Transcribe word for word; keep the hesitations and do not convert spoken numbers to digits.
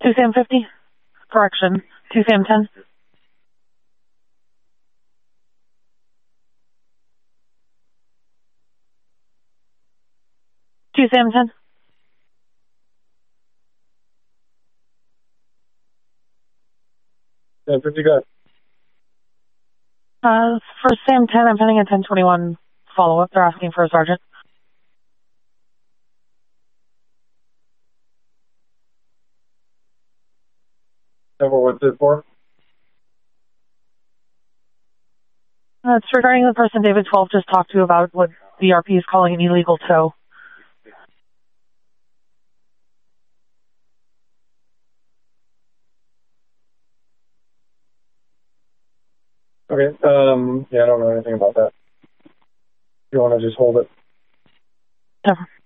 two Sam fifty. Correction. two Sam ten. two Sam ten. Sam fifty, go ahead. Uh, for Sam ten, I'm pending a ten twenty-one follow-up. They're asking for a sergeant. Number what's it for? Uh, it's regarding the person David twelve just talked to about what the R P is calling an illegal tow. Okay, um, yeah, I don't know anything about that. You want to just hold it? Never.